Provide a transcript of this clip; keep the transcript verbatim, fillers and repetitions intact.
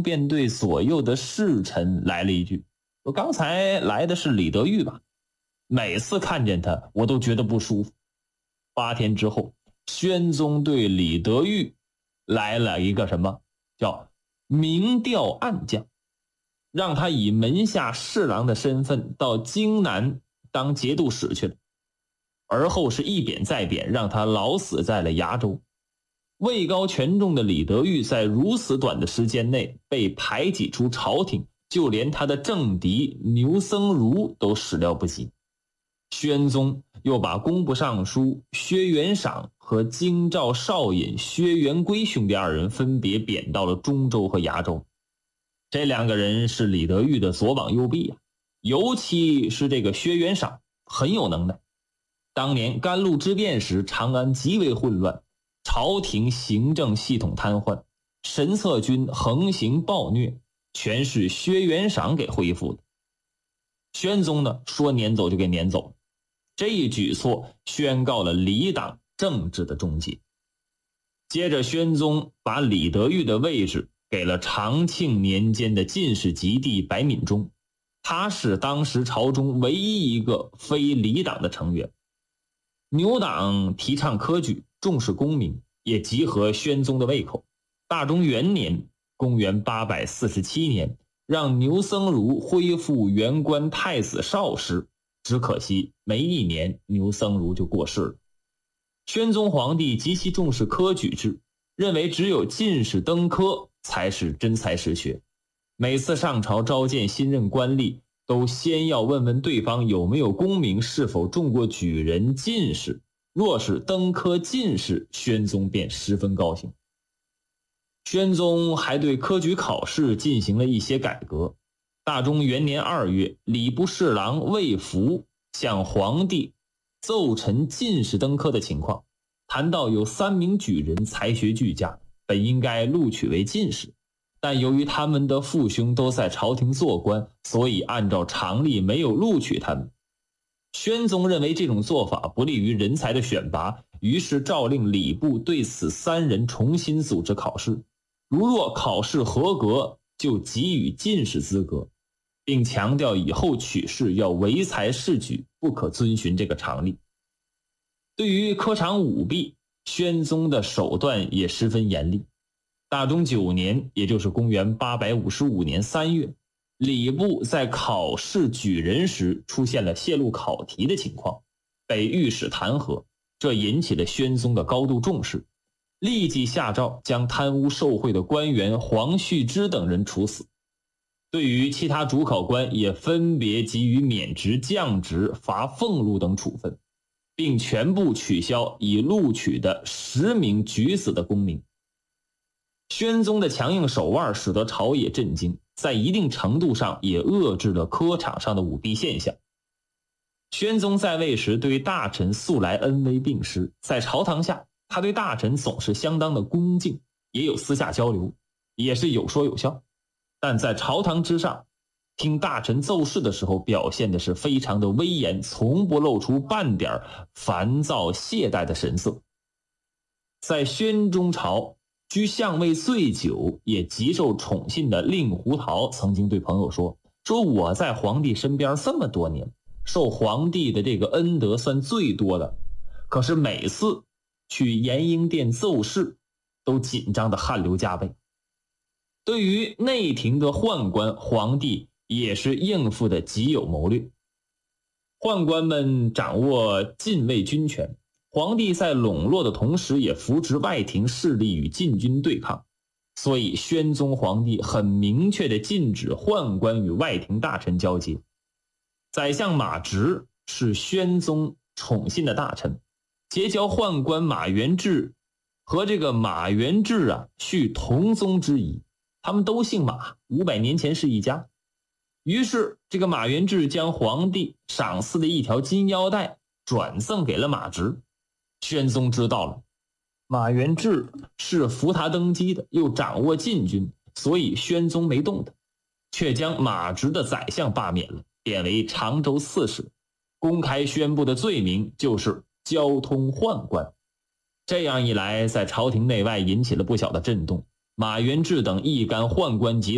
便对左右的侍臣来了一句，说刚才来的是李德裕吧？每次看见他我都觉得不舒服。八天之后，宣宗对李德裕来了一个什么叫明调暗降，让他以门下侍郎的身份到京南当节度使去了，而后是一贬再贬，让他老死在了崖州。位高权重的李德裕在如此短的时间内被排挤出朝廷，就连他的政敌牛僧孺都始料不及。宣宗又把工部尚书薛元赏和京兆少尹薛元圭兄弟二人分别贬到了中州和崖州。这两个人是李德裕的左膀右臂啊，尤其是这个薛元赏很有能耐。当年甘露之变时，长安极为混乱，朝廷行政系统瘫痪，神策军横行暴虐，全是薛元赏给恢复的。宣宗呢，说撵走就给撵走了。这一举措宣告了李党政治的终结。接着宣宗把李德裕的位置给了长庆年间的进士及第白敏中，他是当时朝中唯一一个非李党的成员。牛党提倡科举，重视功名，也极合宣宗的胃口。大中元年公元八百四十七年，让牛僧孺恢复原官太子少师，只可惜没一年牛僧孺就过世了。宣宗皇帝极其重视科举制，认为只有进士登科才是真才实学。每次上朝召见新任官吏，都先要问问对方有没有功名，是否中过举人进士。若是登科进士，宣宗便十分高兴。宣宗还对科举考试进行了一些改革。大中元年二月，礼部侍郎魏福向皇帝奏陈进士登科的情况，谈到有三名举人才学俱佳，本应该录取为进士，但由于他们的父兄都在朝廷做官，所以按照常例没有录取他们。宣宗认为这种做法不利于人才的选拔，于是诏令礼部对此三人重新组织考试，如若考试合格，就给予进士资格，并强调以后取士要唯才是举，不可遵循这个常例。对于科场舞弊，宣宗的手段也十分严厉。大中九年，也就是公元八百五十五年三月，礼部在考试举人时出现了泄露考题的情况，被御史弹劾，这引起了宣宗的高度重视，立即下诏将贪污受贿的官员黄旭之等人处死。对于其他主考官也分别给予免职、降职、罚俸禄等处分，并全部取消已录取的十名举子的功名。宣宗的强硬手腕使得朝野震惊，在一定程度上也遏制了科场上的舞弊现象。宣宗在位时对大臣素来恩威并施，在朝堂下他对大臣总是相当的恭敬，也有私下交流，也是有说有笑。但在朝堂之上，听大臣奏事的时候表现的是非常的威严，从不露出半点烦躁懈怠的神色。在宣宗朝居相位最久也极受宠信的令狐桃曾经对朋友说说我在皇帝身边这么多年，受皇帝的这个恩德算最多的，可是每次去延英殿奏事都紧张的汗流浃背。对于内廷的宦官，皇帝也是应付的极有谋略。宦官们掌握禁卫军权，皇帝在笼络的同时也扶植外廷势力与禁军对抗，所以宣宗皇帝很明确地禁止宦官与外廷大臣交接。宰相马直是宣宗宠信的大臣，结交宦官马元志和这个马元志啊续同宗之谊，他们都姓马，五百年前是一家。于是这个马元志将皇帝赏赐的一条金腰带转赠给了马直。宣宗知道了马元志是扶他登基的，又掌握禁军，所以宣宗没动他，却将马直的宰相罢免了，贬为常州刺史，公开宣布的罪名就是交通宦官。这样一来，在朝廷内外引起了不小的震动。马元志等一干宦官集